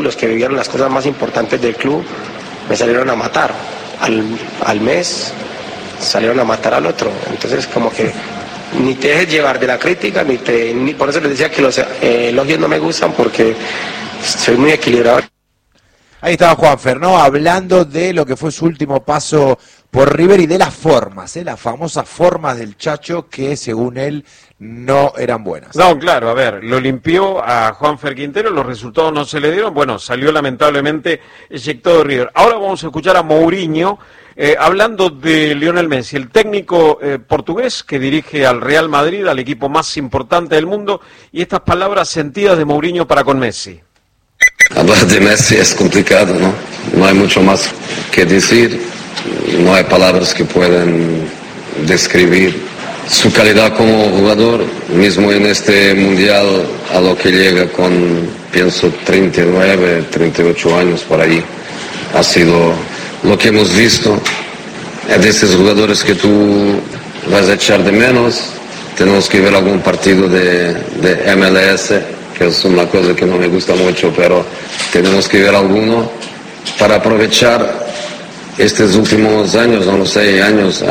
Los que vivieron las cosas más importantes del club me salieron a matar. Al mes salieron a matar al otro. Entonces como que ni te dejes llevar de la crítica, ni por eso les decía que los elogios no me gustan, porque soy muy equilibrado. Ahí estaba Juanfer, ¿no? Hablando de lo que fue su último paso por River y de las formas, las famosas formas del Chacho que según él no eran buenas. No, claro, a ver, lo limpió a Juanfer Quintero, los resultados no se le dieron, bueno, salió lamentablemente eyectado de River. Ahora vamos a escuchar a Mourinho hablando de Lionel Messi, el técnico portugués que dirige al Real Madrid, al equipo más importante del mundo, y estas palabras sentidas de Mourinho para con Messi. Hablar de Messi es complicado, ¿no? No hay mucho más que decir, no hay palabras que puedan describir su calidad como jugador, mismo en este mundial a lo que llega con, pienso, 39, 38 años por ahí. Ha sido lo que hemos visto, es de esos jugadores que tú vas a echar de menos. Tenemos que ver algún partido de MLS, que es una cosa que no me gusta mucho, pero tenemos que ver alguno para aprovechar estos últimos años, no lo sé,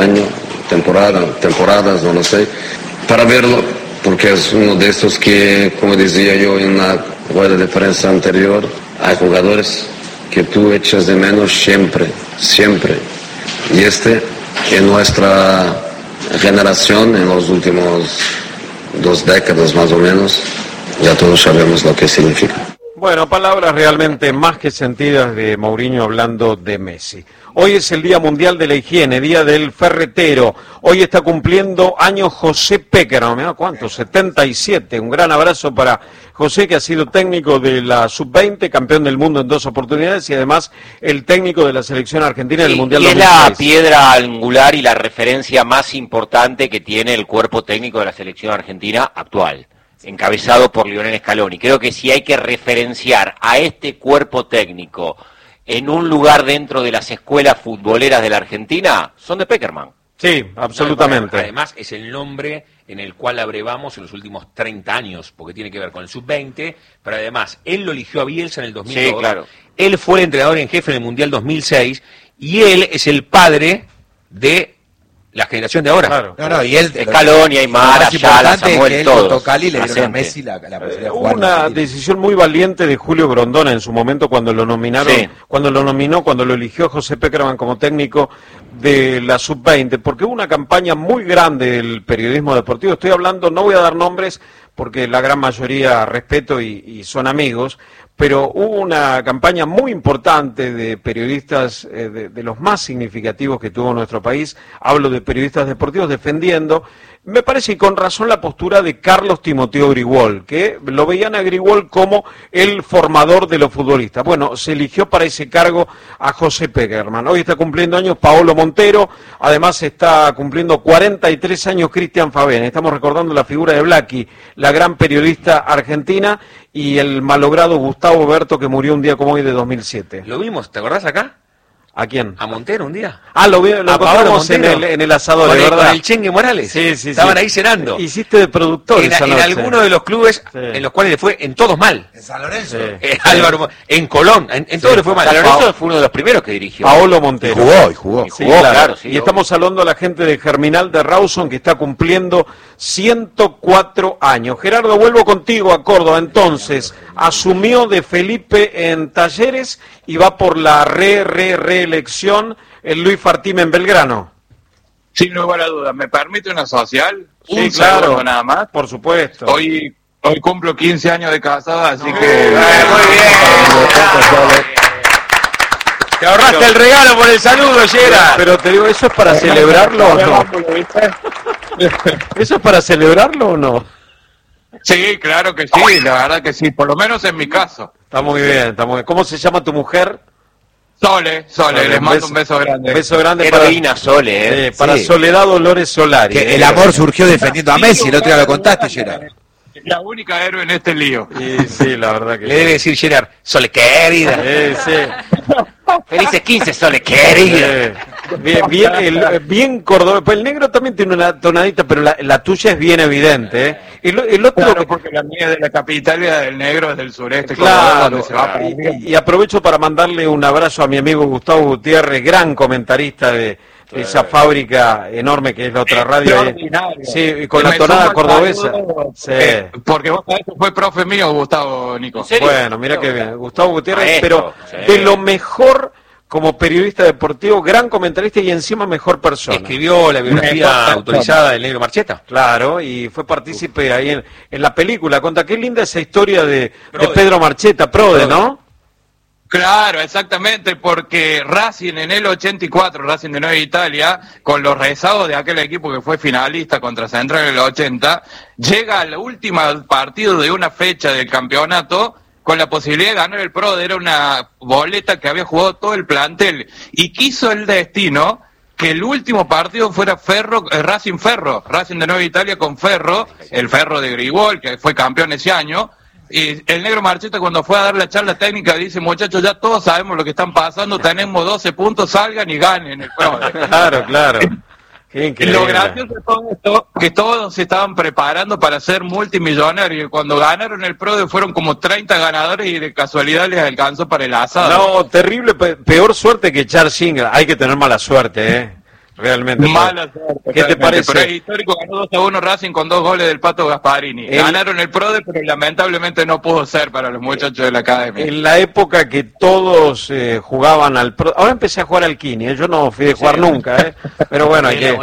temporadas, no lo sé, para verlo, porque es uno de estos que, como decía yo en la rueda de prensa anterior, hay jugadores que tú echas de menos siempre. Y en nuestra generación, en los últimos 2 décadas más o menos, ya todos sabemos lo que significa. Bueno, palabras realmente más que sentidas de Mourinho hablando de Messi. Hoy es el Día Mundial de la Higiene, Día del Ferretero. Hoy está cumpliendo años José Peckerman, ¿me da cuánto? 77. Un gran abrazo para José, que ha sido técnico de la Sub-20, campeón del mundo en 2 oportunidades y además el técnico de la selección argentina en el Mundial 2006. Y es la piedra angular y la referencia más importante que tiene el cuerpo técnico de la selección argentina actual, encabezado por Lionel Scaloni. Creo que si hay que referenciar a este cuerpo técnico en un lugar dentro de las escuelas futboleras de la Argentina, son de Peckerman. Sí, absolutamente. Además, es el nombre en el cual abrevamos en los últimos 30 años, porque tiene que ver con el Sub-20, pero además, él lo eligió a Bielsa en el 2002. Sí, claro. Él fue el entrenador en jefe en el Mundial 2006, y él es el padre de la generación de ahora. Claro. No, y él, Scaloni, Aymar, Ayala, Samuel, todos. Cali le dieron a Messi la posibilidad de jugar. Una decisión muy valiente de Julio Grondona en su momento cuando lo nominaron, Sí. cuando lo eligió José Peckerman como técnico de la Sub-20, porque hubo una campaña muy grande del periodismo deportivo. Estoy hablando, no voy a dar nombres porque la gran mayoría respeto y son amigos, pero hubo una campaña muy importante de periodistas de los más significativos que tuvo nuestro país, hablo de periodistas deportivos defendiendo, me parece, y con razón, la postura de Carlos Timoteo Grigol, que lo veían a Grigol como el formador de los futbolistas. Bueno, se eligió para ese cargo a José Peckerman. Hoy está cumpliendo años Paolo Montero, además está cumpliendo 43 años Cristian Favén. Estamos recordando la figura de Blackie, la gran periodista argentina, y el malogrado Gustavo Berto, que murió un día como hoy de 2007. Lo vimos, ¿te acordás acá? ¿A quién? A Montero un día. Ah, lo encontramos en el asador, ¿verdad? Con el Chengue Morales. Sí. Estaban ahí cenando. Hiciste de productor esa noche. En alguno de los clubes en los cuales le fue en todos mal. En San Lorenzo. Álvaro, en Colón, en todos le fue mal. San Lorenzo fue uno de los primeros que dirigió. Paolo Montero. Jugó. Sí, claro. Sí, y estamos hablando a la gente de Germinal de Rawson, que está cumpliendo 104 años. Gerardo, vuelvo contigo a Córdoba. Entonces, asumió de Felipe en Talleres y va por la reelección el Luis Fartime en Belgrano. Sin lugar a dudas. ¿Me permite una social? Sí, Un claro. segundo nada más. Por supuesto. Hoy cumplo 15 años de casado, así que... Muy bien. Te ahorraste el regalo por el saludo, Gerard. Pero te digo, ¿eso es para celebrarlo o no? ¿Eso es para celebrarlo o no? Sí, claro que sí, la verdad que sí, por lo menos en mi caso. Está muy bien. ¿Cómo se llama tu mujer? Sole, les mando un beso grande. Un beso grande Heroína Sole, para Sí. Soledad Dolores Solari. Que el amor surgió defendiendo a Messi, el otro día lo contaste, Gerard. La única héroe en este lío. Sí, la verdad que Le debe decir Gerard, Sole querida. sí. Felices 15, Sole, querida. bien cordobés. Pues el negro también tiene una tonadita, pero la tuya es bien evidente, ¿eh? El otro Claro, porque la mía es de la capital y la del negro es del sureste. Claro, donde se va para arriba. y aprovecho para mandarle un abrazo a mi amigo Gustavo Gutiérrez, gran comentarista de esa fábrica enorme que es la otra radio. Extraordinario. Sí, con Me la tonada sumo al cordobesa. saludo, Sí. Porque vos sabés que fue profe mío, Gustavo, Nico. ¿En serio? Bueno, mira qué bien. Gustavo Gutiérrez, Maestro, pero sí. de lo mejor como periodista deportivo, gran comentarista y encima mejor persona. Escribió la biografía autorizada del negro Marcheta. Claro, y fue partícipe ahí en la película. Conta, qué linda esa historia de Prode. Pedro Marcheta, Prode, ¿no? Claro, exactamente, porque Racing en el 84, Racing de Nueva Italia, con los rezagos de aquel equipo que fue finalista contra Central en el 80, llega al último partido de una fecha del campeonato con la posibilidad de ganar el Prode. Era una boleta que había jugado todo el plantel, y quiso el destino que el último partido fuera Racing de Nueva Italia con Ferro, el Ferro de Grigol, que fue campeón ese año. Y el negro Marcheta, cuando fue a dar la charla técnica, dice: muchachos, ya todos sabemos lo que están pasando, tenemos 12 puntos, salgan y ganen el Prode. Claro. Qué increíble. Lo gracioso de todo esto, que todos se estaban preparando para ser multimillonarios, y cuando ganaron el Prode fueron como 30 ganadores y de casualidad les alcanzó para el asado. No, terrible, peor suerte que echar single. Hay que tener mala suerte, realmente. Mala suerte. ¿Qué te realmente. parece? Pero es histórico, ganó 2-1 Racing con 2 goles del Pato Gasparini. Ganaron el Prode, pero lamentablemente no pudo ser para los muchachos de la academia. En la época que todos jugaban al Pro, ahora empecé a jugar al Kini, yo no fui de jugar nunca, pero bueno, hay que...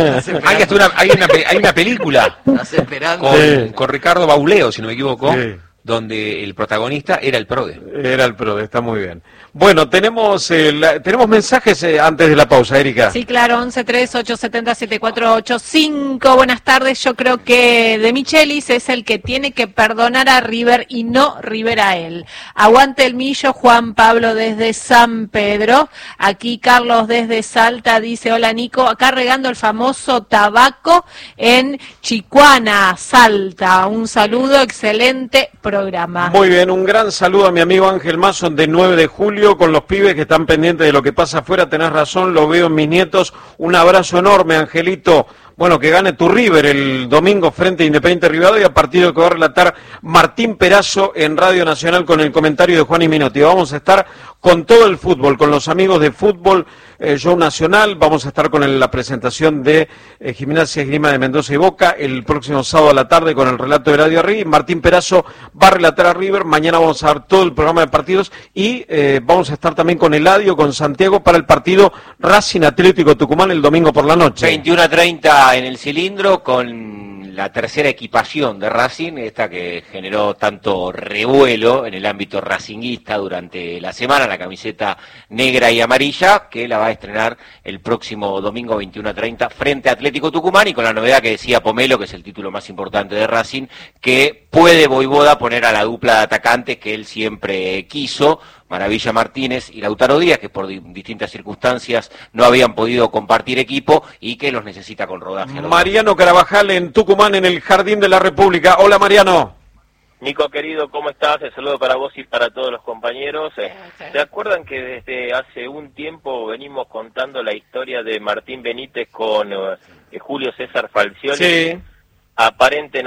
Hay una película Estás esperando. con Ricardo Bauleo, si no me equivoco, Sí. donde el protagonista era el Prode. Era el Pro, está muy bien. Bueno, tenemos mensajes antes de la pausa, Erika. Sí, claro, 1138707485. Buenas tardes. Yo creo que De Michelis es el que tiene que perdonar a River y no River a él. Aguante el millo. Juan Pablo desde San Pedro. Aquí Carlos desde Salta dice: hola Nico, acá regando el famoso tabaco en Chicuana, Salta. Un saludo, excelente programa. Muy bien, un gran saludo a mi amigo Ángel Mason de 9 de julio con los pibes que están pendientes de lo que pasa afuera. Tenés razón, lo veo en mis nietos. Un abrazo enorme, Angelito. Bueno, que gane tu River el domingo frente a Independiente Rivadavia, partido que va a relatar Martín Perazo en Radio Nacional con el comentario de Juan y Minotti. Vamos a estar con todo el fútbol, con los amigos de fútbol, Show Nacional. Vamos a estar con la presentación de Gimnasia Esgrima de Mendoza y Boca el próximo sábado a la tarde con el relato de Radio Arri. Martín Perazo va a relatar a River. Mañana vamos a dar todo el programa de partidos y vamos a estar también con Eladio, con Santiago para el partido Racing Atlético Tucumán el domingo por la noche. 21:30 en el cilindro con la tercera equipación de Racing, esta que generó tanto revuelo en el ámbito racinguista durante la semana, la camiseta negra y amarilla, que la va a estrenar el próximo domingo 21:30 frente a Atlético Tucumán, y con la novedad que decía Pomelo, que es el título más importante de Racing, que puede Voivoda poner a la dupla de atacantes que él siempre quiso, Maravilla Martínez y Lautaro Díaz, que por distintas circunstancias no habían podido compartir equipo y que los necesita con rodaje. Mariano Carabajal en Tucumán, en el Jardín de la República. Hola, Mariano. Nico, querido, ¿cómo estás? El saludo para vos y para todos los compañeros. ¿Se acuerdan que desde hace un tiempo venimos contando la historia de Martín Benítez con Julio César Falcioni? Sí. Aparentemente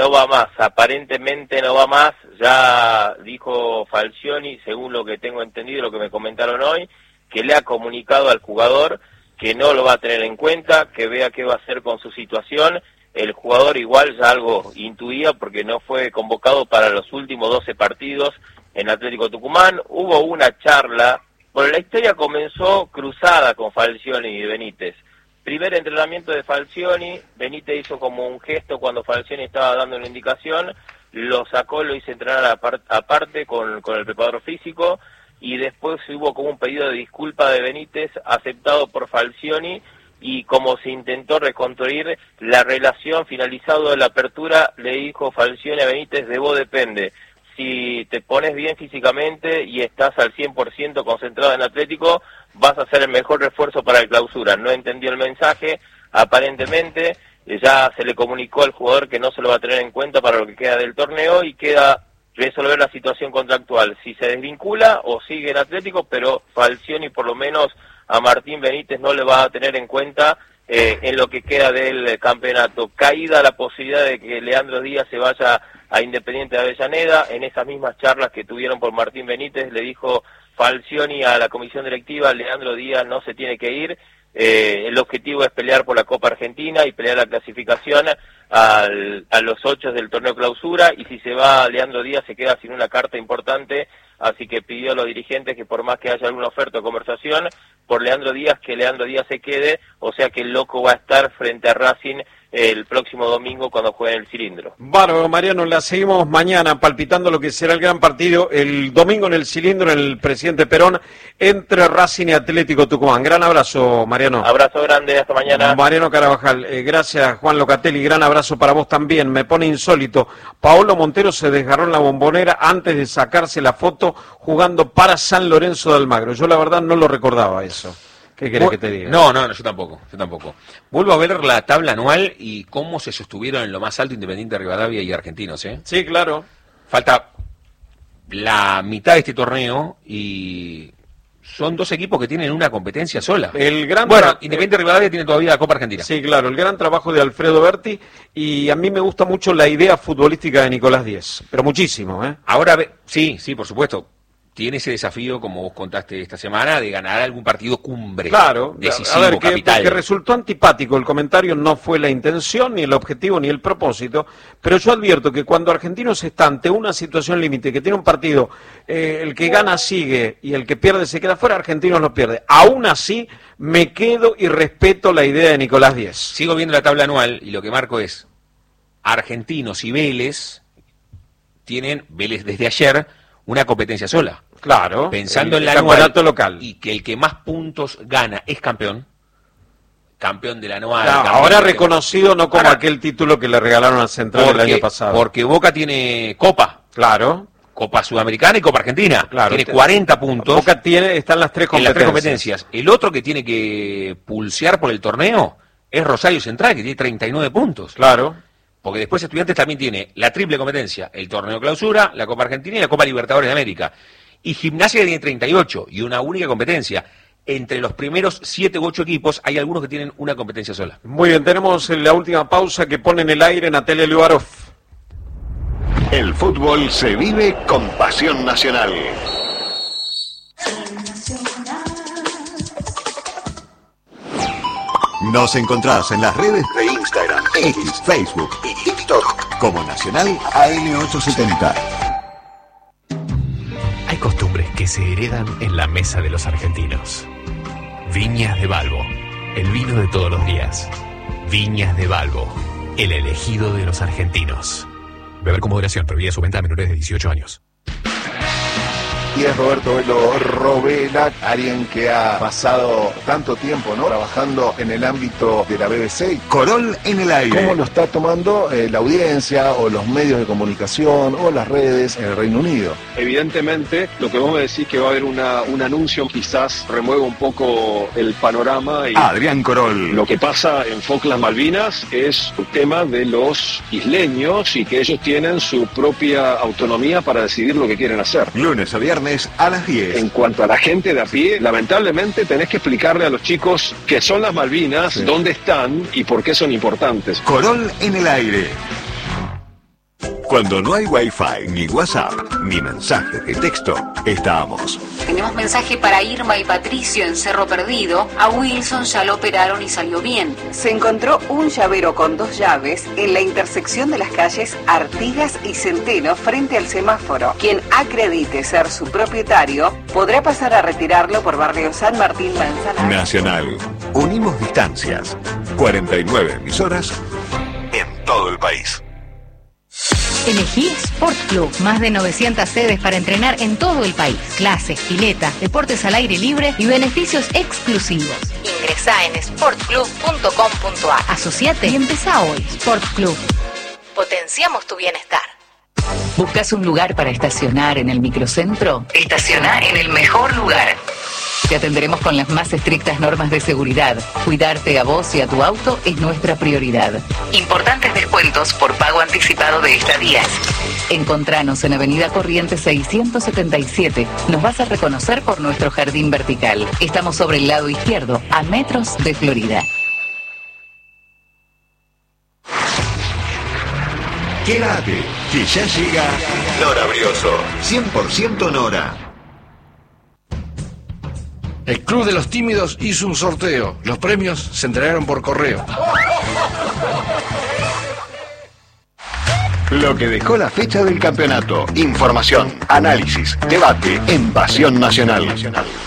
no va más, ya dijo Falcioni, según lo que tengo entendido, lo que me comentaron hoy, que le ha comunicado al jugador que no lo va a tener en cuenta, que vea qué va a hacer con su situación. El jugador igual ya algo intuía porque no fue convocado para los últimos 12 partidos en Atlético Tucumán. Hubo una charla, bueno, la historia comenzó cruzada con Falcioni y Benítez. Primer entrenamiento de Falcioni, Benítez hizo como un gesto cuando Falcioni estaba dando una indicación, lo sacó, lo hizo entrenar aparte con el preparador físico, y después hubo como un pedido de disculpa de Benítez aceptado por Falcioni, y como se intentó reconstruir la relación, finalizado la apertura, le dijo Falcioni a Benítez: de vos depende. Si te pones bien físicamente y estás al 100% concentrado en Atlético, vas a ser el mejor refuerzo para el Clausura. No entendió el mensaje, aparentemente, ya se le comunicó al jugador que no se lo va a tener en cuenta para lo que queda del torneo, y queda resolver la situación contractual, si se desvincula o sigue en Atlético, pero Falcioni por lo menos a Martín Benítez no le va a tener en cuenta en lo que queda del campeonato. Caída la posibilidad de que Leandro Díaz se vaya a Independiente de Avellaneda, en esas mismas charlas que tuvieron por Martín Benítez le dijo Falcioni a la comisión directiva, Leandro Díaz no se tiene que ir, el objetivo es pelear por la Copa Argentina y pelear la clasificación a los 8 del torneo clausura, y si se va Leandro Díaz se queda sin una carta importante, así que pidió a los dirigentes que por más que haya alguna oferta o conversación por Leandro Díaz, que Leandro Díaz se quede, o sea que el loco va a estar frente a Racing el próximo domingo cuando juegue en el Cilindro. Bárbaro, Mariano, la seguimos mañana palpitando lo que será el gran partido el domingo en el Cilindro, en el Presidente Perón, entre Racing y Atlético Tucumán. Gran abrazo, Mariano. Abrazo grande, hasta mañana. Mariano Carabajal, gracias Juan Locatelli, gran abrazo para vos también. Me pone insólito, Paolo Montero se desgarró en la Bombonera antes de sacarse la foto jugando para San Lorenzo de Almagro. Yo la verdad no lo recordaba eso. ¿Qué querés que te diga? No, yo tampoco. Vuelvo a ver la tabla anual y cómo se sostuvieron en lo más alto Independiente, Rivadavia y Argentinos, ¿eh? Sí, claro. Falta la mitad de este torneo y son dos equipos que tienen una competencia sola. Independiente Rivadavia tiene todavía la Copa Argentina. Sí, claro, el gran trabajo de Alfredo Berti, y a mí me gusta mucho la idea futbolística de Nicolás Díez, pero muchísimo, ¿eh? Ahora, sí, por supuesto. Tiene ese desafío, como vos contaste esta semana, de ganar algún partido cumbre. Claro, decisivo, a ver, capital. Que resultó antipático el comentario, no fue la intención, ni el objetivo, ni el propósito, pero yo advierto que cuando Argentinos está ante una situación límite, que tiene un partido, el que gana sigue y el que pierde se queda fuera, Argentinos lo pierde. Aún así, me quedo y respeto la idea de Nicolás Díez. Sigo viendo la tabla anual y lo que marco es, Argentinos y Vélez tienen, Vélez desde ayer, una competencia sola. Claro, pensando en la campeonato local. Y que el que más puntos gana es campeón del anual. Claro, ahora reconocido, no como aquel título que le regalaron a Central el año pasado. Porque Boca tiene Copa. Claro. Copa Sudamericana y Copa Argentina. Claro, tiene 40 puntos. Boca está en las tres competencias. El otro que tiene que pulsear por el torneo es Rosario Central, que tiene 39 puntos. Claro. Porque después Estudiantes también tiene la triple competencia, el torneo clausura, la Copa Argentina y la Copa Libertadores de América. Y Gimnasia tiene 38 y una única competencia. Entre los primeros 7 u 8 equipos hay algunos que tienen una competencia sola. Muy bien, tenemos la última pausa que pone en el aire Natalia Lubarov. El fútbol se vive con pasión nacional. Nos encontrás en las redes de Instagram, X, Facebook y TikTok como Nacional AM870. Hay costumbres que se heredan en la mesa de los argentinos. Viñas de Balbo, el vino de todos los días. Viñas de Balbo, el elegido de los argentinos. Beber con moderación, prohibida su venta a menores de 18 años. Y es Roberto Velo Robela, alguien que ha pasado tanto tiempo, ¿no?, trabajando en el ámbito de la BBC. Corol en el aire. ¿Cómo lo está tomando la audiencia o los medios de comunicación o las redes en el Reino Unido? Evidentemente, lo que vos me decís que va a haber un anuncio quizás remueva un poco el panorama. Y Adrián Corol. Lo que pasa en Falkland Malvinas es un tema de los isleños y que ellos tienen su propia autonomía para decidir lo que quieren hacer. Lunes a viernes a las 10. En cuanto a la gente de a pie, lamentablemente tenés que explicarle a los chicos qué son las Malvinas, sí, dónde están y por qué son importantes. Corol en el aire. Cuando no hay Wi-Fi, ni WhatsApp, ni mensajes de texto, estamos. Tenemos mensaje para Irma y Patricio en Cerro Perdido. A Wilson ya lo operaron y salió bien. Se encontró un llavero con 2 llaves en la intersección de las calles Artigas y Centeno frente al semáforo. Quien acredite ser su propietario podrá pasar a retirarlo por barrio San Martín Manzanares. Nacional. Unimos distancias. 49 emisoras en todo el país. Elegí Sport Club, más de 900 sedes para entrenar en todo el país. Clases, pileta, deportes al aire libre y beneficios exclusivos. Ingresá en sportclub.com.ar. Asociate y empezá hoy. Sport Club. Potenciamos tu bienestar. ¿Buscas un lugar para estacionar en el microcentro? Estaciona en el mejor lugar. Te atenderemos con las más estrictas normas de seguridad. Cuidarte a vos y a tu auto es nuestra prioridad. Importantes descuentos por pago anticipado de estadías. Encontranos en Avenida Corrientes 677. Nos vas a reconocer por nuestro jardín vertical. Estamos sobre el lado izquierdo, a metros de Florida. Quédate, que ya llega Nora Brioso. 100% Nora. El Club de los Tímidos hizo un sorteo. Los premios se entregaron por correo. Lo que dejó la fecha del campeonato. Información, análisis, debate en Pasión Nacional.